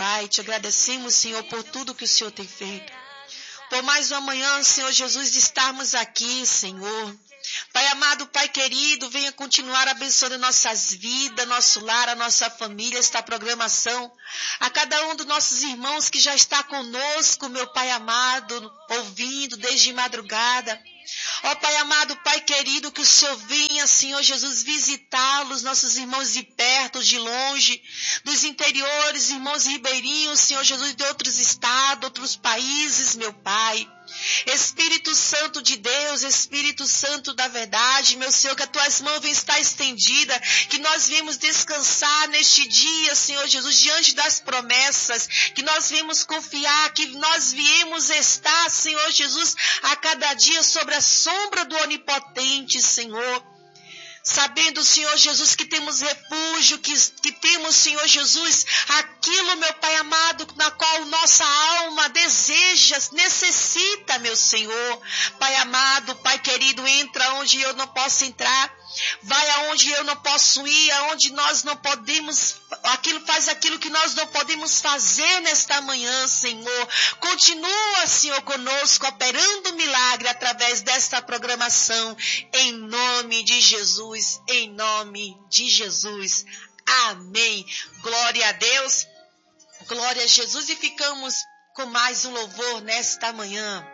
Pai. Te agradecemos, Senhor, por tudo que o Senhor tem feito. Por mais uma manhã, Senhor Jesus, de estarmos aqui, Senhor. Pai amado, Pai querido, venha continuar abençoando nossas vidas, nosso lar, a nossa família, esta programação. A cada um dos nossos irmãos que já está conosco, meu Pai amado, ouvindo desde madrugada. Ó Pai amado, Pai querido, que o Senhor venha, Senhor Jesus, visitá-los, nossos irmãos de perto, de longe, dos interiores, irmãos ribeirinhos, Senhor Jesus, de outros estados, outros países, meu Pai. Espírito Santo de Deus, Espírito Santo da verdade, meu Senhor, que as tuas mãos venham estar estendidas, que nós viemos descansar neste dia, Senhor Jesus, diante das promessas, que nós viemos confiar, que nós viemos estar, Senhor Jesus, a cada dia sobre a sombra do Onipotente, Senhor. Sabendo, Senhor Jesus, que temos refúgio, que temos, Senhor Jesus, aquilo, meu Pai amado, na qual nossa alma deseja, necessita, meu Senhor. Pai amado, Pai querido, entra onde eu não posso entrar. Vai aonde eu não posso ir, aonde nós não podemos, faz aquilo que nós não podemos fazer nesta manhã, Senhor. Continua, Senhor, conosco, operando milagre através desta programação, em nome de Jesus, em nome de Jesus. Amém. Glória a Deus, glória a Jesus, e ficamos com mais um louvor nesta manhã.